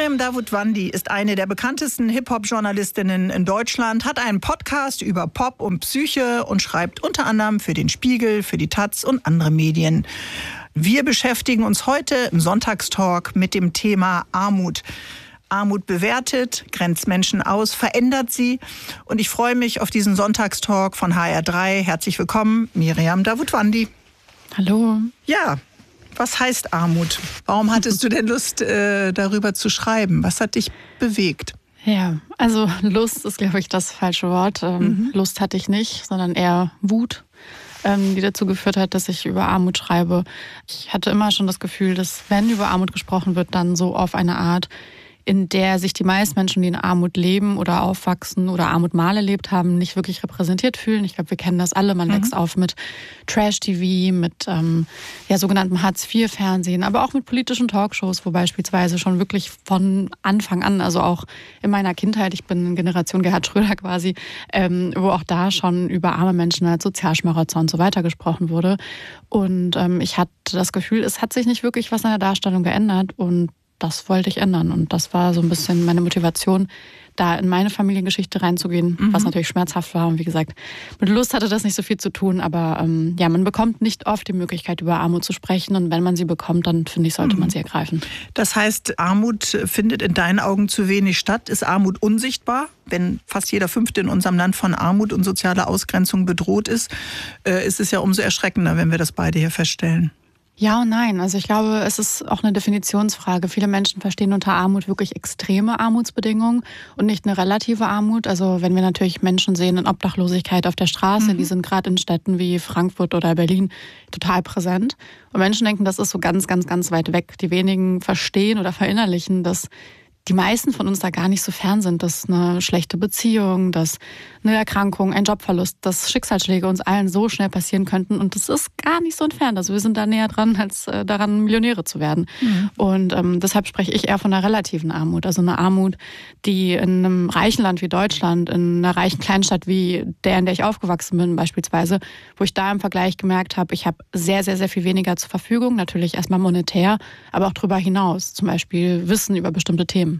Miriam Davutwandi ist eine der bekanntesten Hip-Hop-Journalistinnen in Deutschland, hat einen Podcast über Pop und Psyche und schreibt unter anderem für den Spiegel, für die Taz und andere Medien. Wir beschäftigen uns heute im Sonntagstalk mit dem Thema Armut. Armut bewertet, grenzt Menschen aus, verändert sie. Und ich freue mich auf diesen Sonntagstalk von HR3. Herzlich willkommen, Miriam Davutwandi. Hallo. Ja, was heißt Armut? Warum hattest du denn Lust, darüber zu schreiben? Was hat dich bewegt? Ja, also Lust ist, glaube ich, das falsche Wort. Lust hatte ich nicht, sondern eher Wut, die dazu geführt hat, dass ich über Armut schreibe. Ich hatte immer schon das Gefühl, dass wenn über Armut gesprochen wird, dann so auf eine Art, in der sich die meisten Menschen, die in Armut leben oder aufwachsen oder Armut mal erlebt haben, nicht wirklich repräsentiert fühlen. Ich glaube, wir kennen das alle. Man wächst auf mit Trash-TV, mit sogenanntem Hartz-IV-Fernsehen, aber auch mit politischen Talkshows, wo beispielsweise schon wirklich von Anfang an, also auch in meiner Kindheit, ich bin Generation Gerhard Schröder quasi, wo auch da schon über arme Menschen als Sozialschmarotzer und so weiter gesprochen wurde. Und ich hatte das Gefühl, es hat sich nicht wirklich was an der Darstellung geändert und das wollte ich ändern. Und das war so ein bisschen meine Motivation, da in meine Familiengeschichte reinzugehen, was natürlich schmerzhaft war. Und wie gesagt, mit Lust hatte das nicht so viel zu tun. Aber man bekommt nicht oft die Möglichkeit, über Armut zu sprechen. Und wenn man sie bekommt, dann finde ich, sollte man sie ergreifen. Das heißt, Armut findet in deinen Augen zu wenig statt? Ist Armut unsichtbar? Wenn fast jeder Fünfte in unserem Land von Armut und sozialer Ausgrenzung bedroht ist, ist es ja umso erschreckender, wenn wir das beide hier feststellen. Ja und nein. Also ich glaube, es ist auch eine Definitionsfrage. Viele Menschen verstehen unter Armut wirklich extreme Armutsbedingungen und nicht eine relative Armut. Also wenn wir natürlich Menschen sehen in Obdachlosigkeit auf der Straße, die sind gerade in Städten wie Frankfurt oder Berlin total präsent. Und Menschen denken, das ist so ganz, ganz, ganz weit weg. Die wenigen verstehen oder verinnerlichen, dass die meisten von uns da gar nicht so fern sind, dass eine schlechte Beziehung, dass eine Erkrankung, ein Jobverlust, dass Schicksalsschläge uns allen so schnell passieren könnten. Und das ist gar nicht so entfernt. Also wir sind da näher dran, als daran Millionäre zu werden. Und deshalb spreche ich eher von einer relativen Armut. Also eine Armut, die in einem reichen Land wie Deutschland, in einer reichen Kleinstadt wie der, in der ich aufgewachsen bin beispielsweise, wo ich da im Vergleich gemerkt habe, ich habe sehr, sehr, sehr viel weniger zur Verfügung. Natürlich erstmal monetär, aber auch darüber hinaus. Zum Beispiel Wissen über bestimmte Themen.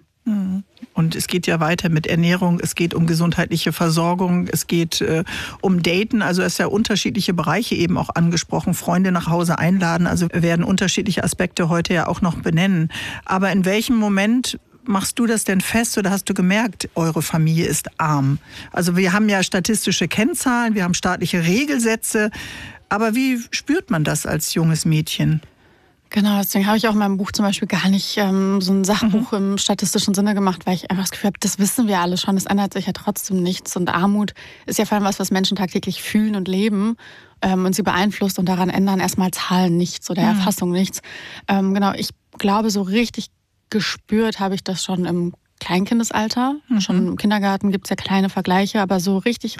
Und es geht ja weiter mit Ernährung, es geht um gesundheitliche Versorgung, es geht um Daten, also es ist ja unterschiedliche Bereiche eben auch angesprochen, Freunde nach Hause einladen, also wir werden unterschiedliche Aspekte heute ja auch noch benennen. Aber in welchem Moment machst du das denn fest oder hast du gemerkt, eure Familie ist arm? Also wir haben ja statistische Kennzahlen, wir haben staatliche Regelsätze, aber wie spürt man das als junges Mädchen? Genau, deswegen habe ich auch in meinem Buch zum Beispiel gar nicht so ein Sachbuch im statistischen Sinne gemacht, weil ich einfach das Gefühl habe, das wissen wir alle schon, es ändert sich ja trotzdem nichts. Und Armut ist ja vor allem was Menschen tagtäglich fühlen und leben und sie beeinflusst und daran ändern erstmal Zahlen nichts oder Erfassung nichts. Ich glaube, so richtig gespürt habe ich das schon im Kleinkindesalter. Schon im Kindergarten gibt es ja kleine Vergleiche, aber so richtig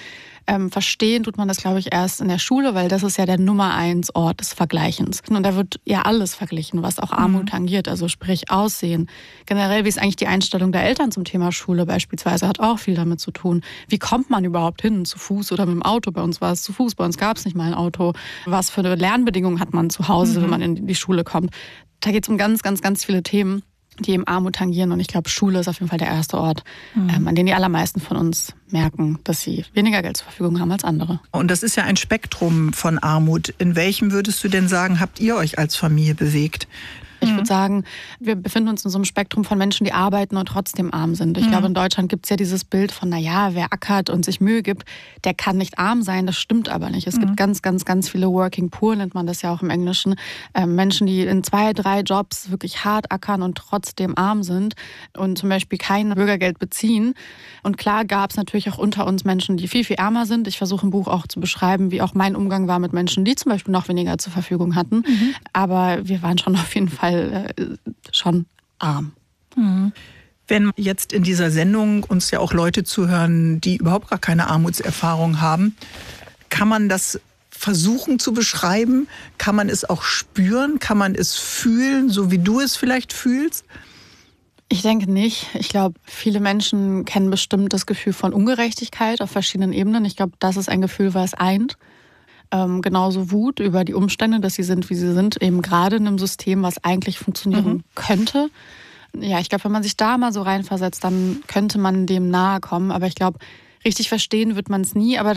verstehen tut man das, glaube ich, erst in der Schule, weil das ist ja der Nummer 1 Ort des Vergleichens. Und da wird ja alles verglichen, was auch Armut tangiert, also sprich Aussehen. Generell, wie ist eigentlich die Einstellung der Eltern zum Thema Schule beispielsweise, hat auch viel damit zu tun. Wie kommt man überhaupt hin, zu Fuß oder mit dem Auto? Bei uns war es zu Fuß, bei uns gab es nicht mal ein Auto. Was für Lernbedingungen hat man zu Hause, wenn man in die Schule kommt? Da geht es um ganz, ganz, ganz viele Themen, die eben Armut tangieren. Und ich glaube, Schule ist auf jeden Fall der erste Ort, an dem die allermeisten von uns merken, dass sie weniger Geld zur Verfügung haben als andere. Und das ist ja ein Spektrum von Armut. In welchem würdest du denn sagen, habt ihr euch als Familie bewegt? Ich würde sagen, wir befinden uns in so einem Spektrum von Menschen, die arbeiten und trotzdem arm sind. Ich glaube, in Deutschland gibt es ja dieses Bild von, wer ackert und sich Mühe gibt, der kann nicht arm sein. Das stimmt aber nicht. Es gibt ganz, ganz, ganz viele Working Poor, nennt man das ja auch im Englischen. Menschen, die in 2, 3 Jobs wirklich hart ackern und trotzdem arm sind und zum Beispiel kein Bürgergeld beziehen. Und klar gab es natürlich auch unter uns Menschen, die viel, viel ärmer sind. Ich versuche im Buch auch zu beschreiben, wie auch mein Umgang war mit Menschen, die zum Beispiel noch weniger zur Verfügung hatten. Aber wir waren schon auf jeden Fall schon arm. Wenn jetzt in dieser Sendung uns ja auch Leute zuhören, die überhaupt gar keine Armutserfahrung haben, kann man das versuchen zu beschreiben? Kann man es auch spüren? Kann man es fühlen, so wie du es vielleicht fühlst? Ich denke nicht. Ich glaube, viele Menschen kennen bestimmt das Gefühl von Ungerechtigkeit auf verschiedenen Ebenen. Ich glaube, das ist ein Gefühl, was eint. Genauso Wut über die Umstände, dass sie sind, wie sie sind, eben gerade in einem System, was eigentlich funktionieren könnte. ja, ich glaube, wenn man sich da mal so reinversetzt, dann könnte man dem nahe kommen. Aber ich glaube, richtig verstehen wird man es nie. Aber